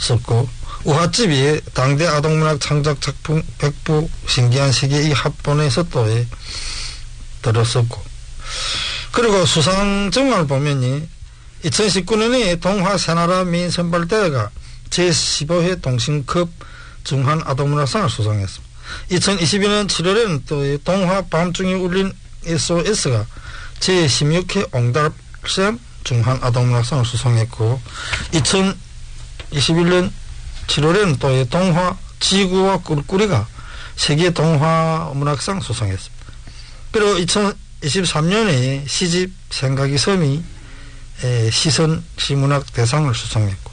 썼고 우화집이 당대 아동문학 창작 작품 100부 신기한 세계 이 합본에서 또 들었었고 그리고 수상 정황을 보면이 2019년에 동화 새나라 미인 선발대회가 제15회 동신급 중한 아동문학상을 수상했습니다. 2022년 7월에는 또 동화 밤중에 울린 SOS가 제16회 옹달샘 중한 아동문학상을 수상했고 2021년 7월에는 또 동화 지구와 꿀꿀이가 세계 동화 문학상 수상했습니다. 그리고 2023년에 시집 생각이 섬이 시선 시문학 대상을 수상했고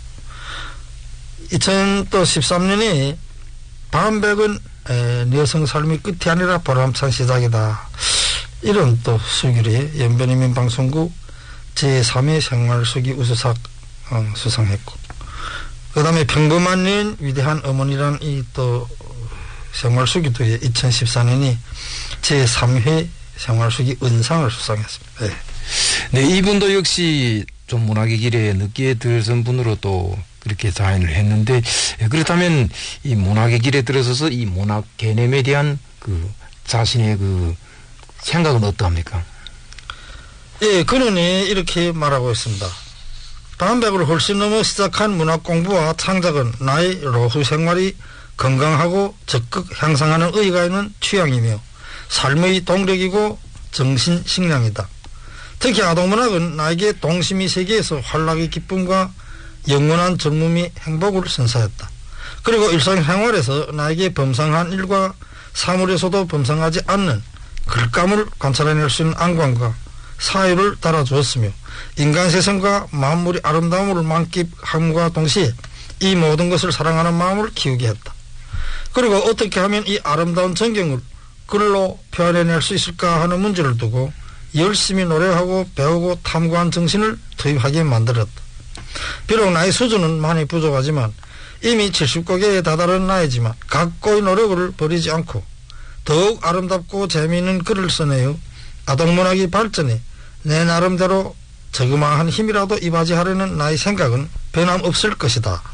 2013년에 반백은 네 여성 삶이 끝이 아니라 보람찬 시작이다. 이런 또 수기로의 연변인민방송국 제3회 생활수기 우수상 수상했고 그 다음에 평범한 여인 위대한 어머니라는 이 또 생활수기도 2014년이 제3회 생활수기 은상을 수상했습니다. 네. 네, 이분도 역시 좀 문학의 길에 늦게 들선 분으로 또 그렇게 자인을 했는데 그렇다면 이 문학의 길에 들어서서 이 문학 개념에 대한 그 자신의 그 생각은 어떠합니까? 예, 그는 이렇게 말하고 있습니다. 반백을 훨씬 넘어 시작한 문학 공부와 창작은 나의 노후 생활이 건강하고 적극 향상하는 의의가 있는 취향이며 삶의 동력이고 정신 식량이다. 특히 아동문학은 나에게 동심의 세계에서 활락의 기쁨과 영원한 젊음이 행복을 선사했다. 그리고 일상생활에서 나에게 범상한 일과 사물에서도 범상하지 않는 글감을 관찰해낼 수 있는 안광과 사유를 달아주었으며 인간 세상과 만물의 아름다움을 만끽함과 동시에 이 모든 것을 사랑하는 마음을 키우게 했다. 그리고 어떻게 하면 이 아름다운 전경을 글로 표현해낼 수 있을까 하는 문제를 두고 열심히 노력하고 배우고 탐구한 정신을 투입하게 만들었다. 비록 나의 수준은 많이 부족하지만 이미 70곡에 다다른 나이지만 각고의 노력을 버리지 않고 더욱 아름답고 재미있는 글을 써내어 아동문학의 발전에 내 나름대로 저그마한 힘이라도 이바지하려는 나의 생각은 변함없을 것이다.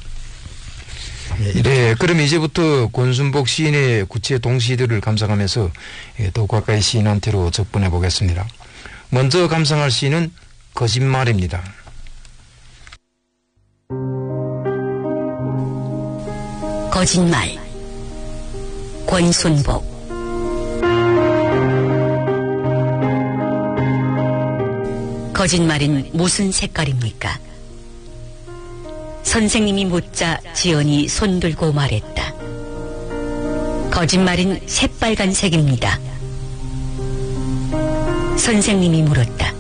네, 그럼 이제부터 권순복 시인의 구체 동시들을 감상하면서 더욱 가까이 시인한테로 접근해 보겠습니다. 먼저 감상할 시는 거짓말입니다. 거짓말 권순복. 거짓말은 무슨 색깔입니까? 선생님이 묻자 지연이 손들고 말했다. 거짓말은 새빨간색입니다. 선생님이 물었다.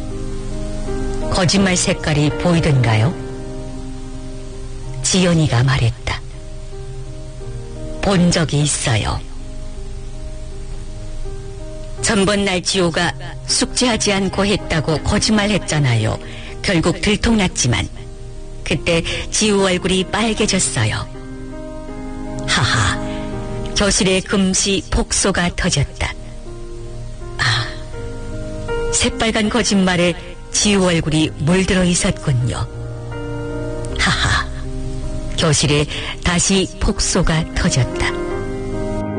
거짓말 색깔이 보이던가요? 지연이가 말했다. 본 적이 있어요. 전번날 지호가 숙제하지 않고 했다고 거짓말했잖아요. 결국 들통났지만 그때 지호 얼굴이 빨개졌어요. 하하, 교실에 금시 폭소가 터졌다. 아, 새빨간 거짓말에 지호 얼굴이 물들어 있었군요. 하하, 교실에 다시 폭소가 터졌다.